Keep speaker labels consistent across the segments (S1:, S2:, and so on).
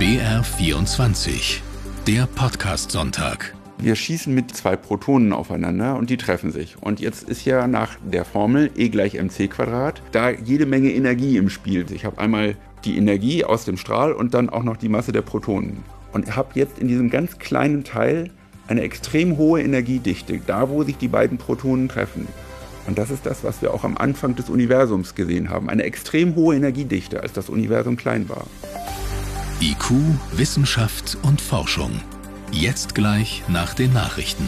S1: BR24, der Podcast-Sonntag.
S2: Wir schießen mit 2 Protonen aufeinander und die treffen sich. Und jetzt ist ja nach der Formel E = mc² da jede Menge Energie im Spiel. Ich habe einmal die Energie aus dem Strahl und dann auch noch die Masse der Protonen. Und habe jetzt in diesem ganz kleinen Teil eine extrem hohe Energiedichte, da wo sich die beiden Protonen treffen. Und das ist das, was wir auch am Anfang des Universums gesehen haben. Eine extrem hohe Energiedichte, als das Universum klein war.
S1: IQ, Wissenschaft und Forschung. Jetzt gleich nach den Nachrichten.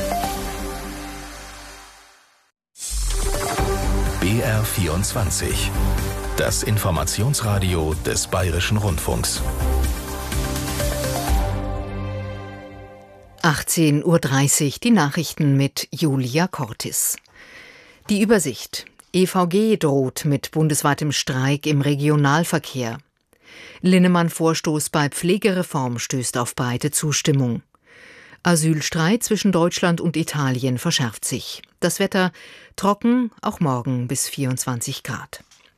S1: BR24, das Informationsradio des Bayerischen Rundfunks.
S3: 18:30 Uhr, die Nachrichten mit Julia Cortis. Die Übersicht. EVG droht mit bundesweitem Streik im Regionalverkehr. Linnemann-Vorstoß bei Pflegereform stößt auf breite Zustimmung. Asylstreit zwischen Deutschland und Italien verschärft sich. Das Wetter trocken, auch morgen bis 24 Grad.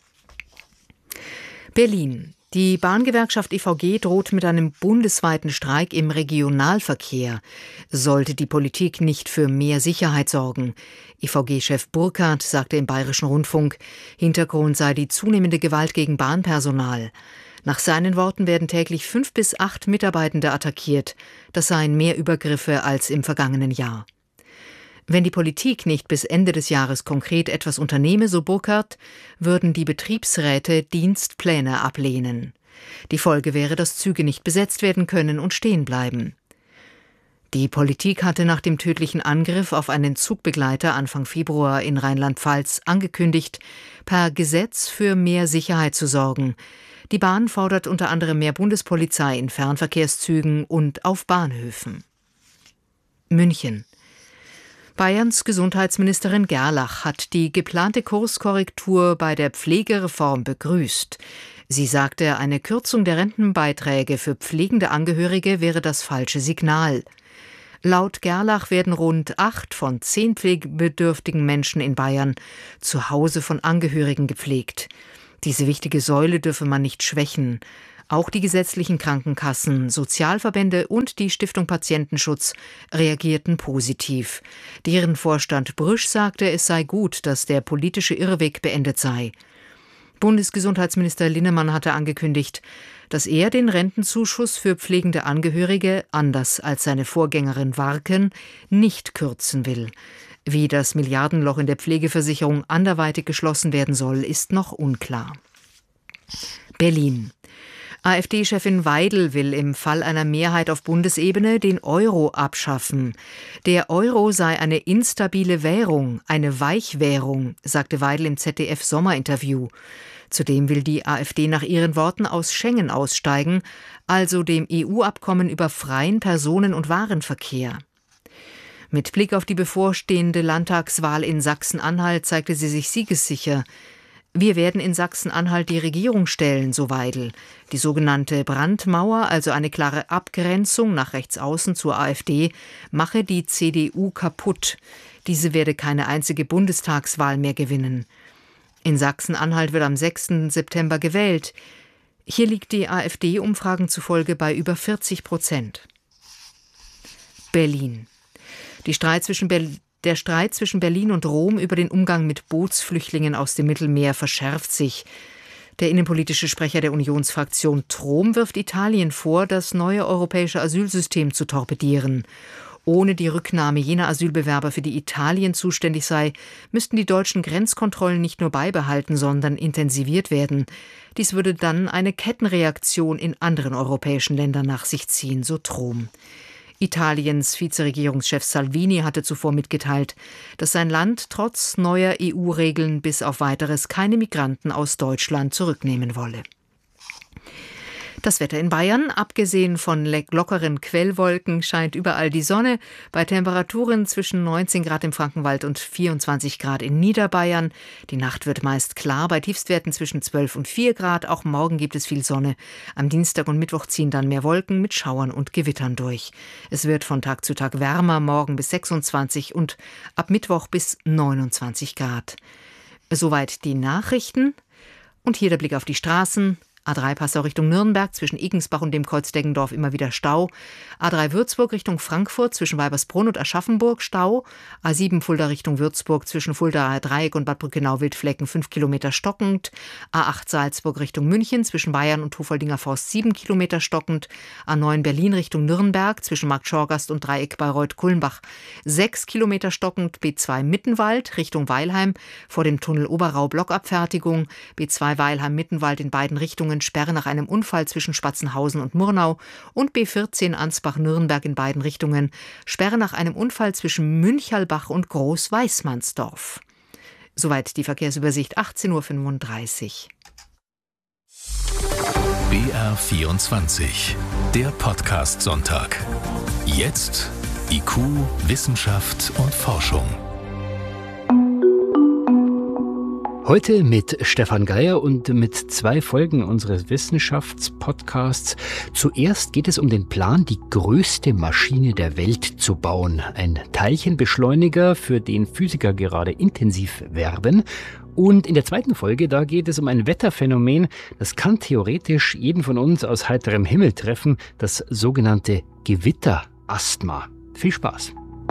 S3: Berlin. Die Bahngewerkschaft EVG droht mit einem bundesweiten Streik im Regionalverkehr, sollte die Politik nicht für mehr Sicherheit sorgen. EVG-Chef Burkhardt sagte im Bayerischen Rundfunk, Hintergrund sei die zunehmende Gewalt gegen Bahnpersonal. Nach seinen Worten werden täglich 5 bis 8 Mitarbeitende attackiert. Das seien mehr Übergriffe als im vergangenen Jahr. Wenn die Politik nicht bis Ende des Jahres konkret etwas unternehme, so Burkhardt, würden die Betriebsräte Dienstpläne ablehnen. Die Folge wäre, dass Züge nicht besetzt werden können und stehen bleiben. Die Politik hatte nach dem tödlichen Angriff auf einen Zugbegleiter Anfang Februar in Rheinland-Pfalz angekündigt, per Gesetz für mehr Sicherheit zu sorgen. Die Bahn fordert unter anderem mehr Bundespolizei in Fernverkehrszügen und auf Bahnhöfen. München. Bayerns Gesundheitsministerin Gerlach hat die geplante Kurskorrektur bei der Pflegereform begrüßt. Sie sagte, eine Kürzung der Rentenbeiträge für pflegende Angehörige wäre das falsche Signal. Laut Gerlach werden rund 8 von 10 pflegebedürftigen Menschen in Bayern zu Hause von Angehörigen gepflegt. Diese wichtige Säule dürfe man nicht schwächen. Auch die gesetzlichen Krankenkassen, Sozialverbände und die Stiftung Patientenschutz reagierten positiv. Deren Vorstand Brüsch sagte, es sei gut, dass der politische Irrweg beendet sei. Bundesgesundheitsminister Linnemann hatte angekündigt, dass er den Rentenzuschuss für pflegende Angehörige, anders als seine Vorgängerin Warken, nicht kürzen will. Wie das Milliardenloch in der Pflegeversicherung anderweitig geschlossen werden soll, ist noch unklar. Berlin. AfD-Chefin Weidel will im Fall einer Mehrheit auf Bundesebene den Euro abschaffen. Der Euro sei eine instabile Währung, eine Weichwährung, sagte Weidel im ZDF-Sommerinterview. Zudem will die AfD nach ihren Worten aus Schengen aussteigen, also dem EU-Abkommen über freien Personen- und Warenverkehr. Mit Blick auf die bevorstehende Landtagswahl in Sachsen-Anhalt zeigte sie sich siegessicher. Wir werden in Sachsen-Anhalt die Regierung stellen, so Weidel. Die sogenannte Brandmauer, also eine klare Abgrenzung nach rechts außen zur AfD, mache die CDU kaputt. Diese werde keine einzige Bundestagswahl mehr gewinnen. In Sachsen-Anhalt wird am 6. September gewählt. Hier liegt die AfD Umfragen zufolge bei über 40%. Berlin. Der Streit zwischen Berlin und Rom über den Umgang mit Bootsflüchtlingen aus dem Mittelmeer verschärft sich. Der innenpolitische Sprecher der Unionsfraktion Trom wirft Italien vor, das neue europäische Asylsystem zu torpedieren. Ohne die Rücknahme jener Asylbewerber, für die Italien zuständig sei, müssten die deutschen Grenzkontrollen nicht nur beibehalten, sondern intensiviert werden. Dies würde dann eine Kettenreaktion in anderen europäischen Ländern nach sich ziehen, so Trom. Italiens Vizeregierungschef Salvini hatte zuvor mitgeteilt, dass sein Land trotz neuer EU-Regeln bis auf Weiteres keine Migranten aus Deutschland zurücknehmen wolle. Das Wetter in Bayern, abgesehen von lockeren Quellwolken, scheint überall die Sonne, bei Temperaturen zwischen 19 Grad im Frankenwald und 24 Grad in Niederbayern. Die Nacht wird meist klar, bei Tiefstwerten zwischen 12 und 4 Grad. Auch morgen gibt es viel Sonne. Am Dienstag und Mittwoch ziehen dann mehr Wolken mit Schauern und Gewittern durch. Es wird von Tag zu Tag wärmer, morgen bis 26 und ab Mittwoch bis 29 Grad. Soweit die Nachrichten. Und hier der Blick auf die Straßen. A3 Passau Richtung Nürnberg, zwischen Igensbach und dem Kreuz Deggendorf immer wieder Stau. A3 Würzburg Richtung Frankfurt, zwischen Weibersbrunn und Aschaffenburg Stau. A7 Fulda Richtung Würzburg, zwischen Fuldaer Dreieck und Bad Brückenau-Wildflecken 5 Kilometer stockend. A8 Salzburg Richtung München, zwischen Bayern und Hofoldinger Forst 7 Kilometer stockend. A9 Berlin Richtung Nürnberg, zwischen Markt Schorgast und Dreieck Bayreuth-Kulmbach 6 Kilometer stockend. B2 Mittenwald Richtung Weilheim, vor dem Tunnel Oberrau Blockabfertigung. B2 Weilheim-Mittenwald in beiden Richtungen, Sperre nach einem Unfall zwischen Spatzenhausen und Murnau. Und B14 Ansbach-Nürnberg in beiden Richtungen, Sperre nach einem Unfall zwischen Münchalbach und Groß-Weißmannsdorf. Soweit die Verkehrsübersicht, 18:35 Uhr.
S1: BR24, der Podcast-Sonntag. Jetzt IQ, Wissenschaft und Forschung.
S4: Heute mit Stefan Geier und mit 2 Folgen unseres Wissenschaftspodcasts. Zuerst geht es um den Plan, die größte Maschine der Welt zu bauen. Ein Teilchenbeschleuniger, für den Physiker gerade intensiv werben. Und in der zweiten Folge, da geht es um ein Wetterphänomen, das kann theoretisch jeden von uns aus heiterem Himmel treffen, das sogenannte Gewitterasthma. Viel Spaß!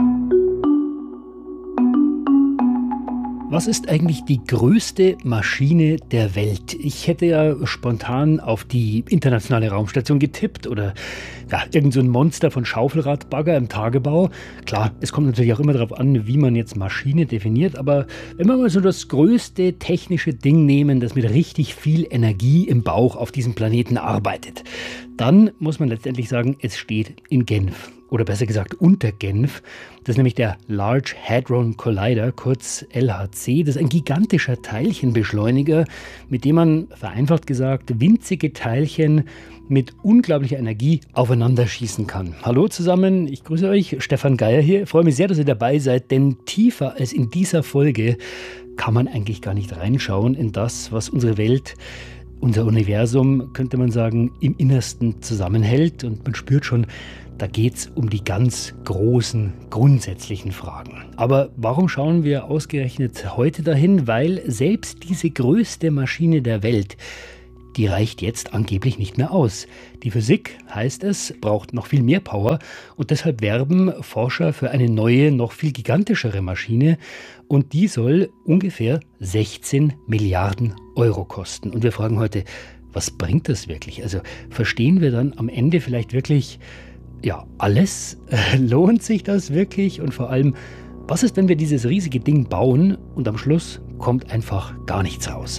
S4: Was ist eigentlich die größte Maschine der Welt? Ich hätte ja spontan auf die internationale Raumstation getippt oder irgend so ein Monster von Schaufelradbagger im Tagebau. Klar, es kommt natürlich auch immer darauf an, wie man jetzt Maschine definiert, aber wenn wir mal so das größte technische Ding nehmen, das mit richtig viel Energie im Bauch auf diesem Planeten arbeitet, dann muss man letztendlich sagen, es steht in Genf. Oder besser gesagt unter Genf. Das ist nämlich der Large Hadron Collider, kurz LHC. Das ist ein gigantischer Teilchenbeschleuniger, mit dem man, vereinfacht gesagt, winzige Teilchen mit unglaublicher Energie aufeinander schießen kann. Hallo zusammen, ich grüße euch, Stefan Geier hier. Ich freue mich sehr, dass ihr dabei seid, denn tiefer als in dieser Folge kann man eigentlich gar nicht reinschauen in das, was unsere Welt, unser Universum, könnte man sagen, im Innersten zusammenhält. Und man spürt schon, da geht es um die ganz großen, grundsätzlichen Fragen. Aber warum schauen wir ausgerechnet heute dahin? Weil selbst diese größte Maschine der Welt, die reicht jetzt angeblich nicht mehr aus. Die Physik, heißt es, braucht noch viel mehr Power und deshalb werben Forscher für eine neue, noch viel gigantischere Maschine und die soll ungefähr 16 Milliarden Euro kosten. Und wir fragen heute, was bringt das wirklich? Also verstehen wir dann am Ende vielleicht wirklich alles? Lohnt sich das wirklich? Und vor allem, was ist, wenn wir dieses riesige Ding bauen und am Schluss kommt einfach gar nichts raus?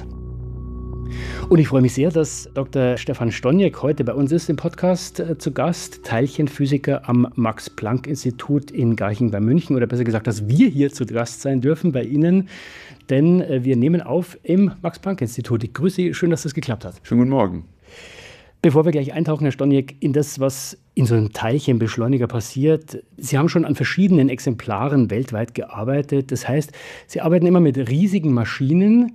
S4: Und ich freue mich sehr, dass Dr. Stefan Stoniek heute bei uns ist im Podcast zu Gast, Teilchenphysiker am Max-Planck-Institut in Garching bei München. Oder besser gesagt, dass wir hier zu Gast sein dürfen bei Ihnen, denn wir nehmen auf im Max-Planck-Institut. Ich grüße Sie, schön, dass das geklappt hat.
S2: Schönen guten Morgen.
S4: Bevor wir gleich eintauchen, Herr Stoniek, in das, was in so einem Teilchenbeschleuniger passiert, Sie haben schon an verschiedenen Exemplaren weltweit gearbeitet. Das heißt, Sie arbeiten immer mit riesigen Maschinen,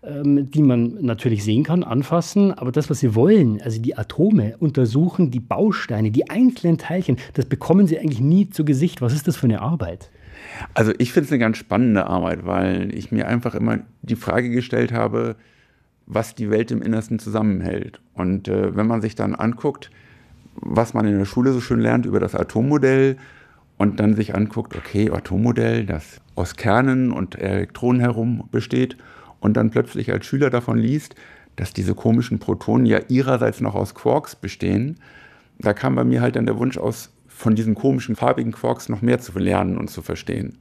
S4: die man natürlich sehen kann, anfassen. Aber das, was Sie wollen, also die Atome untersuchen, die Bausteine, die einzelnen Teilchen, das bekommen Sie eigentlich nie zu Gesicht. Was ist das für eine Arbeit?
S2: Also ich finde es eine ganz spannende Arbeit, weil ich mir einfach immer die Frage gestellt habe, was die Welt im Innersten zusammenhält. Und wenn man sich dann anguckt, was man in der Schule so schön lernt über das Atommodell und dann sich anguckt, okay, Atommodell, das aus Kernen und Elektronen herum besteht und dann plötzlich als Schüler davon liest, dass diese komischen Protonen ja ihrerseits noch aus Quarks bestehen, da kam bei mir halt dann der Wunsch aus, von diesen komischen farbigen Quarks noch mehr zu lernen und zu verstehen.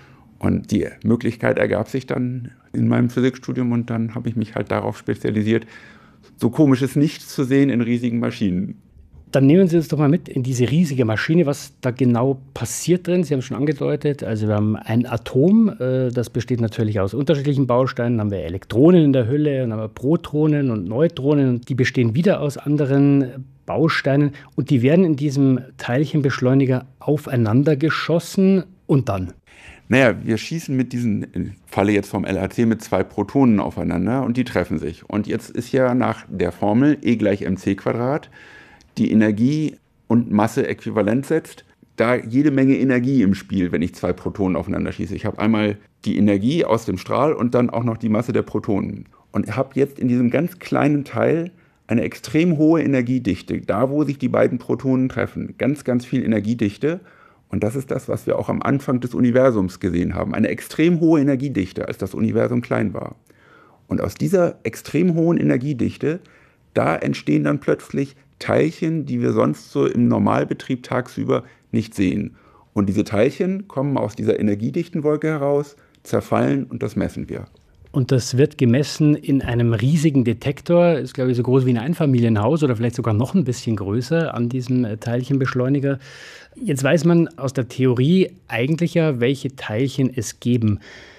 S2: Und die Möglichkeit ergab sich dann in meinem Physikstudium und dann habe ich mich halt darauf spezialisiert, so komisches Nichts zu sehen in riesigen Maschinen.
S4: Dann nehmen Sie uns doch mal mit in diese riesige Maschine, was da genau passiert drin. Sie haben es schon angedeutet, also wir haben ein Atom, das besteht natürlich aus unterschiedlichen Bausteinen. Dann haben wir Elektronen in der Hülle, dann haben wir Protonen und Neutronen und die bestehen wieder aus anderen Bausteinen und die werden in diesem Teilchenbeschleuniger aufeinander geschossen und dann?
S2: Naja, wir schießen mit diesen, im Falle jetzt vom LHC, mit 2 Protonen aufeinander und die treffen sich. Und jetzt ist ja nach der Formel E = mc² die Energie und Masse äquivalent setzt, da jede Menge Energie im Spiel, wenn ich 2 Protonen aufeinander schieße. Ich habe einmal die Energie aus dem Strahl und dann auch noch die Masse der Protonen. Und habe jetzt in diesem ganz kleinen Teil eine extrem hohe Energiedichte, da wo sich die beiden Protonen treffen, ganz, ganz viel Energiedichte. Und das ist das, was wir auch am Anfang des Universums gesehen haben. Eine extrem hohe Energiedichte, als das Universum klein war. Und aus dieser extrem hohen Energiedichte, da entstehen dann plötzlich Teilchen, die wir sonst so im Normalbetrieb tagsüber nicht sehen. Und diese Teilchen kommen aus dieser energiedichten Wolke heraus, zerfallen und das messen wir.
S4: Und das wird gemessen in einem riesigen Detektor, ist glaube ich so groß wie ein Einfamilienhaus oder vielleicht sogar noch ein bisschen größer an diesem Teilchenbeschleuniger. Jetzt weiß man aus der Theorie eigentlich ja, welche Teilchen es geben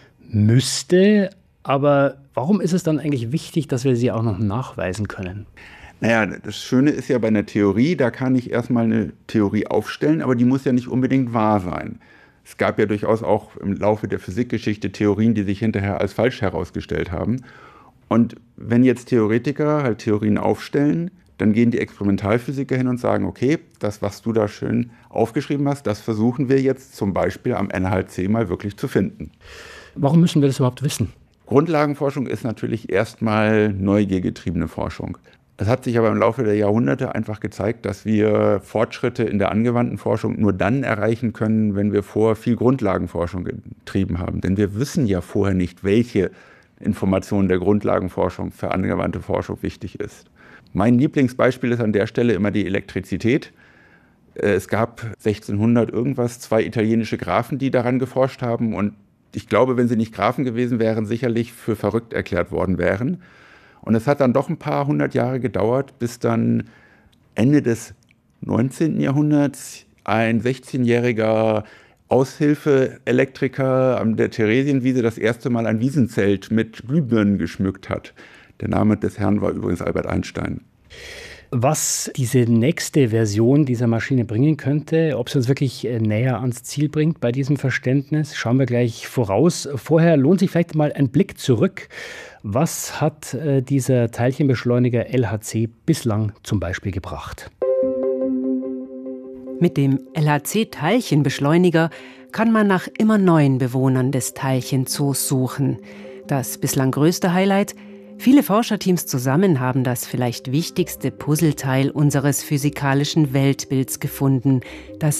S4: müsste. Aber warum ist es dann eigentlich wichtig, dass wir sie auch noch nachweisen können?
S2: Naja, das Schöne ist ja bei einer Theorie, da kann ich erstmal eine Theorie aufstellen, aber die muss ja nicht unbedingt wahr sein. Es gab ja durchaus auch im Laufe der Physikgeschichte Theorien, die sich hinterher als falsch herausgestellt haben. Und wenn jetzt Theoretiker halt Theorien aufstellen, dann gehen die Experimentalphysiker hin und sagen, okay, das, was du da schön aufgeschrieben hast, das versuchen wir jetzt zum Beispiel am NHC mal wirklich zu finden.
S4: Warum müssen wir das überhaupt wissen?
S2: Grundlagenforschung ist natürlich erstmal neugiergetriebene Forschung. Es hat sich aber im Laufe der Jahrhunderte einfach gezeigt, dass wir Fortschritte in der angewandten Forschung nur dann erreichen können, wenn wir vorher viel Grundlagenforschung getrieben haben. Denn wir wissen ja vorher nicht, welche Information der Grundlagenforschung für angewandte Forschung wichtig ist. Mein Lieblingsbeispiel ist an der Stelle immer die Elektrizität. Es gab 1600 irgendwas 2 italienische Grafen, die daran geforscht haben. Und ich glaube, wenn sie nicht Grafen gewesen wären, sicherlich für verrückt erklärt worden wären. Und es hat dann doch ein paar hundert Jahre gedauert, bis dann Ende des 19. Jahrhunderts ein 16-jähriger Aushilfe-Elektriker an der Theresienwiese das erste Mal ein Wiesenzelt mit Glühbirnen geschmückt hat. Der Name des Herrn war übrigens Albert Einstein.
S4: Was diese nächste Version dieser Maschine bringen könnte, ob es uns wirklich näher ans Ziel bringt bei diesem Verständnis, schauen wir gleich voraus. Vorher lohnt sich vielleicht mal ein Blick zurück. Was hat dieser Teilchenbeschleuniger LHC bislang zum Beispiel gebracht?
S5: Mit dem LHC-Teilchenbeschleuniger kann man nach immer neuen Bewohnern des Teilchenzoos suchen. Das bislang größte Highlight: viele Forscherteams zusammen haben das vielleicht wichtigste Puzzleteil unseres physikalischen Weltbilds gefunden, das